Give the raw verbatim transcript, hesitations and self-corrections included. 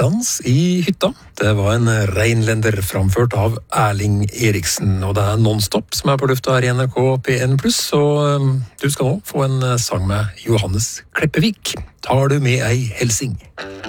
Dans i hytta. Det var en reinlender framført av Erling Eriksen, og det er Nonstop som er på lufta her i N R K P en pluss, og du skal nå få en sang med Johannes Kleppevik. Tar du med ei helsing?